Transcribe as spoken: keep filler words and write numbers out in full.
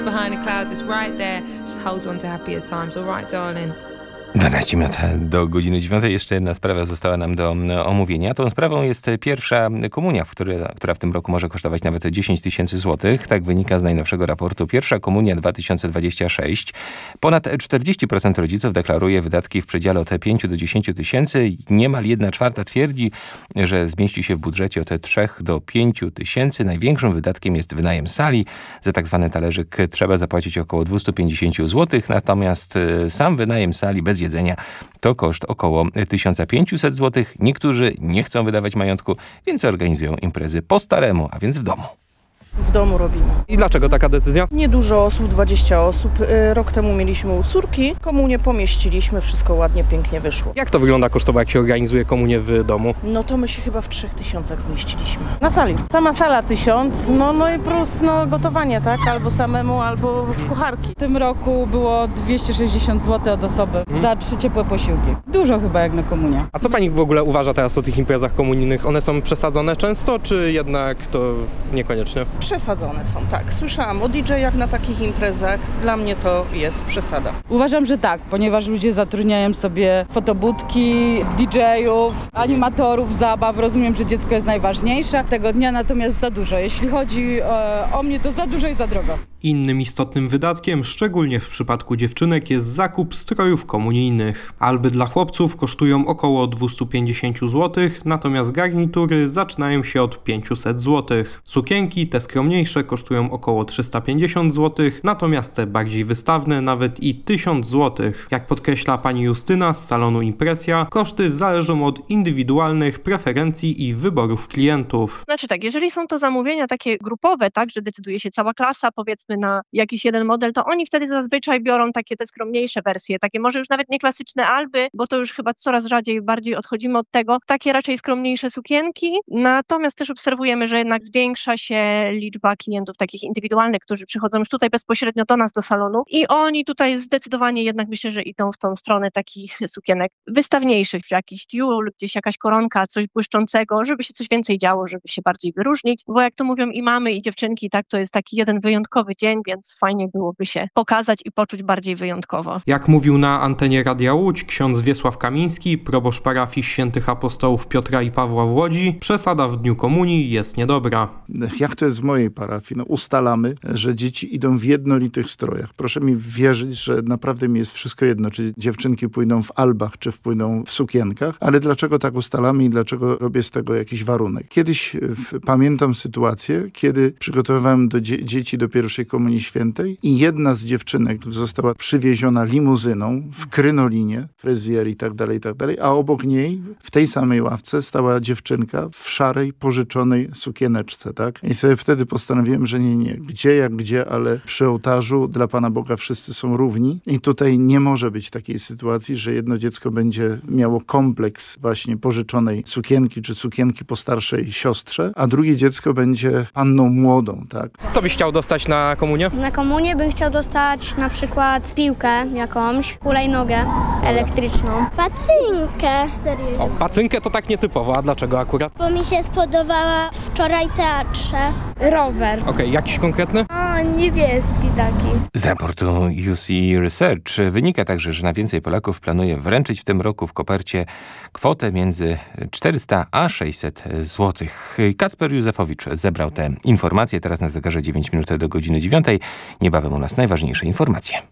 Behind the clouds, it's right there. Just hold on to happier times. All right, darling. dwanaście minut do godziny dziewiątej. Jeszcze jedna sprawa została nam do omówienia. Tą sprawą jest pierwsza komunia, w której, która w tym roku może kosztować nawet dziesięć tysięcy złotych. Tak wynika z najnowszego raportu Pierwsza Komunia dwa tysiące dwudziesty szósty. Ponad czterdzieści procent rodziców deklaruje wydatki w przedziale od pięć do dziesięciu tysięcy. Niemal jedna czwarta twierdzi, że zmieści się w budżecie od trzech do pięciu tysięcy. Największym wydatkiem jest wynajem sali. Za tak zwany talerzyk trzeba zapłacić około dwieście pięćdziesiąt złotych, natomiast sam wynajem sali bez jedzenia to koszt około tysiąc pięćset złotych. Niektórzy nie chcą wydawać majątku, więc organizują imprezy po staremu, a więc w domu. W domu robimy. I dlaczego taka decyzja? Niedużo osób, dwadzieścia osób. Rok temu mieliśmy u córki. Komunię pomieściliśmy, wszystko ładnie, pięknie wyszło. Jak to wygląda kosztowo, jak się organizuje komunię w domu? No to my się chyba w trzech tysiącach zmieściliśmy. Na sali. Sama sala tysiąc, no, no i plus no, gotowanie, tak? Albo samemu, albo kucharki. W tym roku było dwieście sześćdziesiąt złotych od osoby hmm. za trzy ciepłe posiłki. Dużo chyba jak na komunię. A co pani w ogóle uważa teraz o tych imprezach komunijnych? One są przesadzone często, czy jednak to niekoniecznie? Przesadzone są, tak. Słyszałam o didżejach na takich imprezach. Dla mnie to jest przesada. Uważam, że tak, ponieważ ludzie zatrudniają sobie fotobudki, didżejów, animatorów, zabaw. Rozumiem, że dziecko jest najważniejsze tego dnia, natomiast za dużo. Jeśli chodzi o, o mnie, to za dużo i za drogo. Innym istotnym wydatkiem, szczególnie w przypadku dziewczynek, jest zakup strojów komunijnych. Alby dla chłopców kosztują około dwieście pięćdziesiąt złotych, natomiast garnitury zaczynają się od pięćset złotych. Sukienki, te skromniejsze, kosztują około trzysta pięćdziesiąt złotych, natomiast te bardziej wystawne nawet i tysiąc złotych. Jak podkreśla pani Justyna z salonu Impresja, koszty zależą od indywidualnych preferencji i wyborów klientów. Znaczy tak, jeżeli są to zamówienia takie grupowe, tak, że decyduje się cała klasa, powiedzmy na jakiś jeden model, to oni wtedy zazwyczaj biorą takie te skromniejsze wersje, takie może już nawet nie klasyczne alby, bo to już chyba coraz rzadziej bardziej odchodzimy od tego, takie raczej skromniejsze sukienki, natomiast też obserwujemy, że jednak zwiększa się liczba klientów takich indywidualnych, którzy przychodzą już tutaj bezpośrednio do nas do salonu i oni tutaj zdecydowanie jednak myślę, że idą w tą stronę takich sukienek wystawniejszych, jakiś tiul, gdzieś jakaś koronka, coś błyszczącego, żeby się coś więcej działo, żeby się bardziej wyróżnić, bo jak to mówią i mamy i dziewczynki, tak, to jest taki jeden wyjątkowy dzień, więc fajnie byłoby się pokazać i poczuć bardziej wyjątkowo. Jak mówił na antenie Radia Łódź ksiądz Wiesław Kamiński, proboszcz parafii świętych apostołów Piotra i Pawła w Łodzi, przesada w dniu komunii jest niedobra. Jak to jest w mojej parafii? No, ustalamy, że dzieci idą w jednolitych strojach. Proszę mi wierzyć, że naprawdę mi jest wszystko jedno, czy dziewczynki pójdą w albach, czy pójdą w sukienkach, ale dlaczego tak ustalamy i dlaczego robię z tego jakiś warunek? Kiedyś w, pamiętam sytuację, kiedy przygotowywałem do dzie- dzieci do pierwszej Komunii Świętej i jedna z dziewczynek została przywieziona limuzyną w krynolinie, fryzjer i tak dalej, i tak dalej, a obok niej w tej samej ławce stała dziewczynka w szarej, pożyczonej sukieneczce, tak? I sobie wtedy postanowiłem, że nie, nie, gdzie jak gdzie, ale przy ołtarzu dla Pana Boga wszyscy są równi i tutaj nie może być takiej sytuacji, że jedno dziecko będzie miało kompleks właśnie pożyczonej sukienki, czy sukienki po starszej siostrze, a drugie dziecko będzie panną młodą, tak? Co byś chciał dostać na komunię? Na komunię bym chciał dostać na przykład piłkę jakąś, hulajnogę elektryczną. Pacynkę. O, pacynkę to tak nietypowo, a dlaczego akurat? Bo mi się spodobała wczoraj teatrze. Rower. Okej, okay, jakiś konkretny? O, niebieski taki. Z raportu U C Research wynika także, że na więcej Polaków planuje wręczyć w tym roku w kopercie kwotę między czterysta a sześćset złotych. Kacper Józefowicz zebrał te informacje. Teraz na zegarze dziewięć minut do godziny dziewiątej. Niebawem u nas najważniejsze informacje.